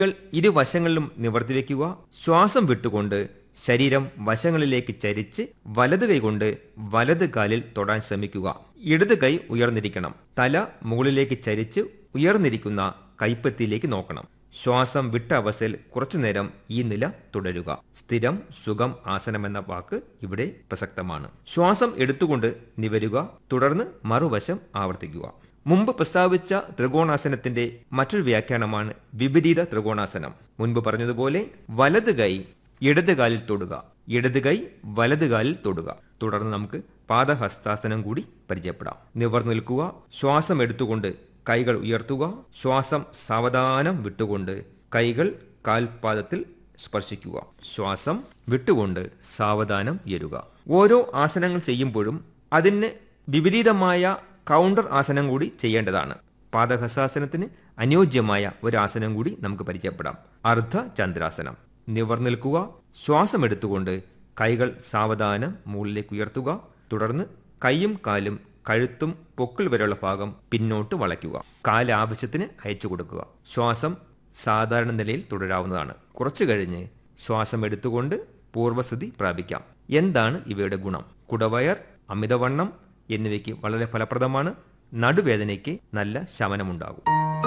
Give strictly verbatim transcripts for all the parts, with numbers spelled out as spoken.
ഇരുവശങ്ങളിലും നിവർത്തി വയ്ക്കുക. ശ്വാസം വിട്ടുകൊണ്ട് ശരീരം വശങ്ങളിലേക്ക് ചരിച്ച് വലത് കൈകൊണ്ട് വലത് കാലിൽ തൊടാൻ ശ്രമിക്കുക. ഇടത് കൈ ഉയർന്നിരിക്കണം. തല മുകളിലേക്ക് ചരിച്ച് ഉയർന്നിരിക്കുന്ന കൈപ്പത്തിയിലേക്ക് നോക്കണം. ശ്വാസം വിട്ട അവസ്ഥയിൽ കുറച്ചുനേരം ഈ നില തുടരുക. സ്ഥിരം സുഖം ആസനം എന്ന വാക്ക് ഇവിടെ പ്രസക്തമാണ്. ശ്വാസം എടുത്തുകൊണ്ട് നിവരുക. തുടർന്ന് മറുവശം ആവർത്തിക്കുക. മുമ്പ് പ്രസ്താവിച്ച ത്രികോണാസനത്തിന്റെ മറ്റൊരു വ്യാഖ്യാനമാണ് വിപരീത ത്രികോണാസനം. മുൻപ് പറഞ്ഞതുപോലെ വലത് കൈ ഇടത് കാലിൽ തൊടുക, ഇടത് കൈ വലത് കാലിൽ തൊടുക. തുടർന്ന് നമുക്ക് പാദഹസ്താസനം കൂടി പരിചയപ്പെടാം. നിവർന്നു നിൽക്കുക. ശ്വാസം എടുത്തുകൊണ്ട് കൈകൾ ഉയർത്തുക. ശ്വാസം സാവധാനം വിട്ടുകൊണ്ട് കൈകൾ കാൽപാദത്തിൽ സ്പർശിക്കുക. ശ്വാസം വിട്ടുകൊണ്ട് സാവധാനം ഉയരുക. ഓരോ ആസനങ്ങൾ ചെയ്യുമ്പോഴും അതിന് വിപരീതമായ കൗണ്ടർ ആസനം കൂടി ചെയ്യേണ്ടതാണ്. പാദഹസ്താസനത്തിന് അനുയോജ്യമായ ഒരു ആസനം കൂടി നമുക്ക് പരിചയപ്പെടാം. അർദ്ധ ചന്ദ്രാസനം. നിവർന്നു നിൽക്കുക. ശ്വാസം എടുത്തുകൊണ്ട് കൈകൾ സാവധാനം മുകളിലേക്ക് ഉയർത്തുക. തുടർന്ന് കൈയും കാലും കഴുത്തും പൊക്കിൾ വരെയുള്ള ഭാഗം പിന്നോട്ട് വളയ്ക്കുക. കാല് ആവശ്യത്തിന് അയച്ചു കൊടുക്കുക. ശ്വാസം സാധാരണ നിലയിൽ തുടരാവുന്നതാണ്. കുറച്ചു കഴിഞ്ഞ് ശ്വാസം എടുത്തുകൊണ്ട് പൂർവ്വസ്ഥിതി പ്രാപിക്കാം. എന്താണ് ഇവയുടെ ഗുണം? കുടവയർ, അമിതവണ്ണം എന്നിവയ്ക്ക് വളരെ ഫലപ്രദമാണ്. നടുവേദനയ്ക്ക് നല്ല ശമനമുണ്ടാകും.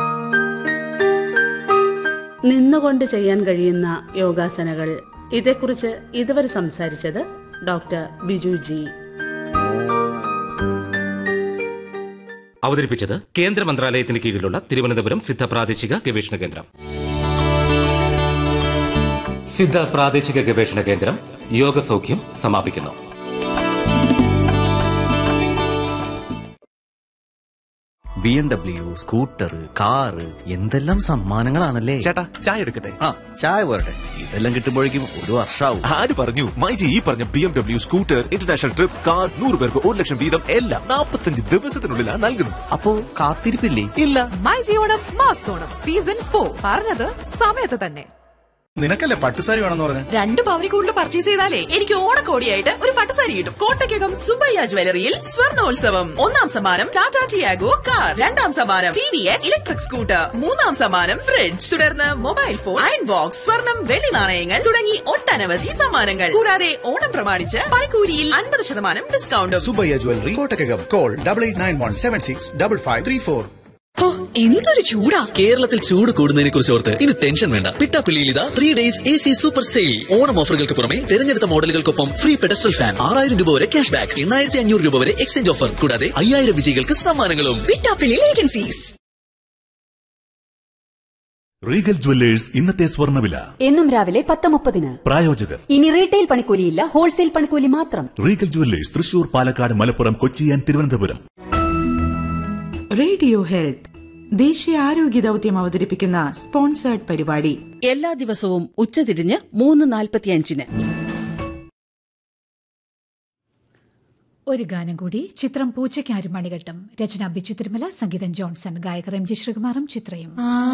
നിന്നുകൊണ്ട് ചെയ്യാൻ കഴിയുന്ന യോഗാസനകൾ, ഇതേക്കുറിച്ച് ഇതുവരെ സംസാരിച്ചത് ഡോക്ടർ ബിജു ജി. അവതരിപ്പിച്ചത് കേന്ദ്ര മന്ത്രാലയത്തിന് കീഴിലുള്ള തിരുവനന്തപുരം സിദ്ധ പ്രാദേശിക ഗവേഷണ കേന്ദ്രം. സിദ്ധ പ്രാദേശിക ഗവേഷണ കേന്ദ്രം യോഗസൗഖ്യം സമാപിക്കുന്നു. B M W, scooter, car, എന്തെല്ലാം സമ്മാനങ്ങളാണല്ലേ. ചേട്ടാ, ചായ എടുക്കട്ടെ? ആ, ചായ പോരട്ടെ. ഇതെല്ലാം കിട്ടുമ്പോഴേക്കും ഒരു വർഷാവും. ആര് പറഞ്ഞു? മൈജി ഈ പറഞ്ഞ B M W, scooter, international trip, car, നൂറ് പേർക്ക് ഒരു ലക്ഷം വീതം എല്ലാം നാൽപ്പത്തഞ്ച് ദിവസത്തിനുള്ളിലാണ് നൽകുന്നത്. അപ്പോ കാത്തിരിപ്പില്ലേ? ഇല്ല. മൈജി ഓണം മാസോണം സീസൺ ഫോർ പറഞ്ഞത് സമയത്ത് തന്നെ. നിനക്കല്ലേ പട്ടുസാരി വേണമെന്ന് പറഞ്ഞു? രണ്ട് പവനി കൂടുതൽ പർച്ചേസ് ചെയ്താലേ എനിക്ക് ഓണക്കോടിയായിട്ട് ഒരു പട്ടുസാരി കിട്ടും. കോട്ടയ്ക്കകം സുബയ്യ ജ്വല്ലറിയിൽ സ്വർണോത്സവം. ഒന്നാം സമ്മാനം ടാറ്റ ടിയാഗോ കാർ, രണ്ടാം സമ്മാനം T V S electric scooter, മൂന്നാം സമ്മാനം ഫ്രിഡ്ജ്, തുടർന്ന് മൊബൈൽ ഫോൺ, അയൺ ബോക്സ്, സ്വർണം, വെള്ളി നാണയങ്ങൾ തുടങ്ങി ഒട്ടനവധി സമ്മാനങ്ങൾ. കൂടാതെ ഓണം പ്രമാണിച്ച് പണിക്കൂലിയിൽ അൻപത് ശതമാനം ഡിസ്കൗണ്ടും. Subbaiah jewellery, Kottakkakam. Call double eight nine one seven six double five three four. എന്തൊരു ചൂടാ! കേരളത്തിൽ ചൂട് കൂടുന്നതിനെ കുറിച്ച് ഓർത്ത് ഇനി ടെൻഷൻ വേണ്ട. പിട്ടാപ്പിള്ളിയിൽ ഇതാ three days A C super sale. Onam ഓഫറുകൾക്ക് പുറമെ തിരഞ്ഞെടുത്ത മോഡലുകൾക്കൊപ്പം ഫ്രീ പെഡസ്റ്റൽ ഫാൻ, ആറായിരം രൂപ വരെ ക്യാഷ് ബാക്ക്, എണ്ണായിരത്തി അഞ്ഞൂറ് രൂപ വരെ എക്സ്ചേഞ്ച് ഓഫർ, കൂടാതെ അയ്യായിരം വിജയികൾക്ക് സമ്മാനങ്ങളും. പിട്ടാപ്പിള്ളി ഏജൻസീസ്. റീഗൽ ജുവല്ലേഴ്സ് ഇന്നത്തെ സ്വർണ്ണവില എന്നും രാവിലെ പത്ത് മുപ്പതിന്. പ്രായോജകർ. ഇനി റീറ്റെയിൽ പണിക്കൂലിയില്ല, ഹോൾസെയിൽ പണിക്കൂലി മാത്രം. Regal jewellers Thrissur, Palakkad, Malappuram, Kochi and Thiruvananthapuram. Radio health ദേശീയ ആരോഗ്യ ദൌത്യം അവതരിപ്പിക്കുന്ന സ്പോൺസേർഡ് പരിപാടി എല്ലാ ദിവസവും ഉച്ചതിരിഞ്ഞ് മൂന്ന് നാൽപ്പത്തിയഞ്ചിന്. ഒരു ഗാനം കൂടി. ചിത്രം പൂച്ചയ്ക്കാരും മണികെട്ടും. രചന ബിച്ചു തിരുമല, സംഗീതം ജോൺസൺ, ഗായകർ എം ജി ശ്രീകുമാറും ചിത്രയും.